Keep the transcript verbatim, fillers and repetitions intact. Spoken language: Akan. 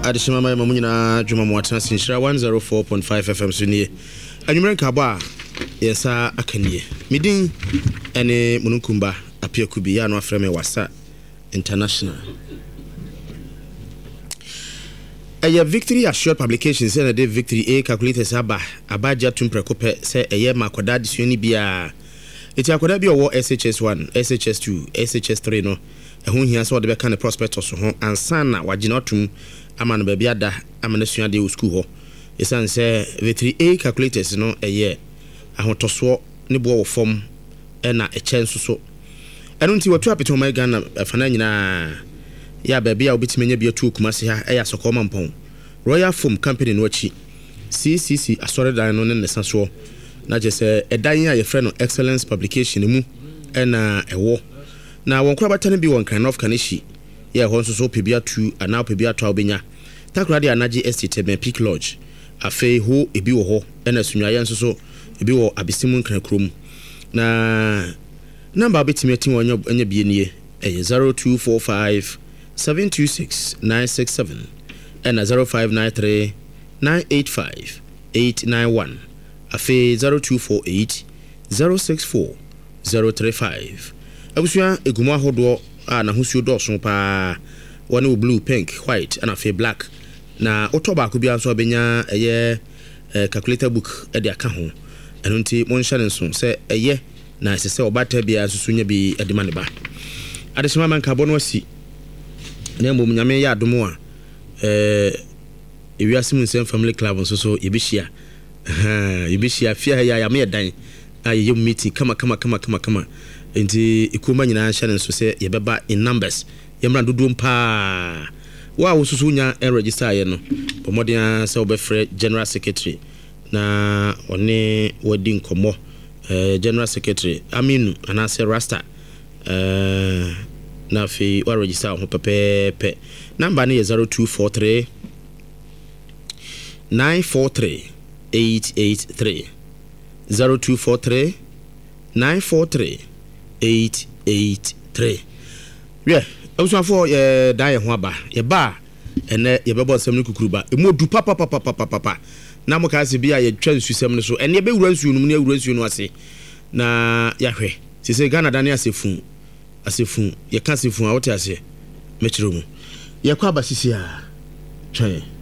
adishima mai mamunyina juma mwatana sinshira one oh four point five F M suniye anwumere nkaba yesa akanie midin ene mununkumba apia kubi ya no afreme wasa international aya victory assured publications and the victory a calculators aba abaja tumprekope se eye makoda disuani bia eti akoda bi owo S H S one S H S two S H S three no ehun hia so de be kan prospectus ho ansa na wagina otum ama no bia da ama na sua de school ho esan se victory a calculators no eye ahotoso ne bo wo fom e na e chen so eno nti watu apeto mai Ghana afana nyina ya ba bia obitime nya bia tu kumase ha e ya sokoma mpon Royal Foam Company no achi C C C asore dan no ne nesa so na je se edan ya ye frɛ no excellence publication mu e na ewo na won kura batane bi won kan of kanishi ya ho nso so pebia tu ana pebia to obenya takra de anaji estate ben Peak Lodge afei ho ebi wo ho e na sunwaye nso so ebi wo abisimu nkran krom na number betimi ati won nya bie nie e zero two four five seven two six nine six seven and zero five nine three nine eight five eight nine one afei zero two four eight zero six four zero three five abusua egumu ahodo a na husuo doso pa wone blue pink white and afei black na otoba ko bia nso benya eye calculator book e de aka ho eno nti mon hye nso se eye na sese obata bia susunya bi edemane ba adesima man ka bono asi na mbom nyame ya adomo a eh ewiasimu nsem family club nso so yebihia ha yebihia fia ya ya me dan aye meeting kama kama kama kama kama enti ikoma nyina hye nso se yebeba in numbers yemra dodo mpa wa wo susunya en register ye no pomodin se obefre general secretary na one wadi nkomo eh general secretary Aminu anase Rasta eh na fi wa register ho pepepe number ni zero two four three nine four three eight eight three zero two four three nine four three eight eight three yeah oso afo eh dan ye ho aba ye ba ene ye bebo sem no kukuruba emu du papa papa papa papa na mo ka se bia ye twa nsusem no so ene ye be wura nsu no mu ne wura nsu no ase na ya hwe sese Ghana dan asefun asefun ye ka asefun a wote ase mechiro mu ye kwa basisi a twa